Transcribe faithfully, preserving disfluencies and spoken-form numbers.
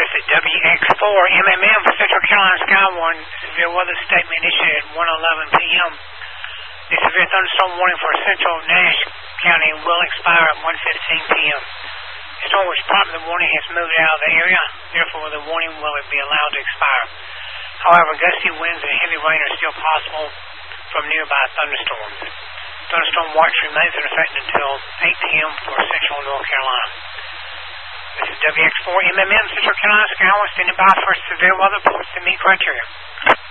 This is W X four M M M for Central Carolina Skywarn. Severe weather statement issued at one eleven p m The severe thunderstorm warning for Central Nash County will expire at one fifteen p m The storm which prompted the warning has moved out of the area. Therefore, the warning will be allowed to expire. However, gusty winds and heavy rain are still possible from nearby thunderstorms. Thunderstorm watch remains in effect until eight p m for Central North Carolina. This is W X four M M M Central Carolina Skywarn standing by for severe weather reports to meet criteria.